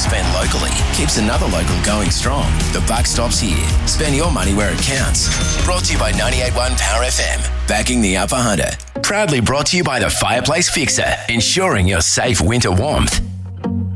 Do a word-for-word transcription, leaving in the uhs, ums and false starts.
spent locally keeps another local going strong. The buck stops here. Spend your money where it counts. Brought to you by ninety-eight point one Power F M. Backing the Upper Hunter. Proudly brought to you by the Fireplace Fixer. Ensuring your safe winter warmth.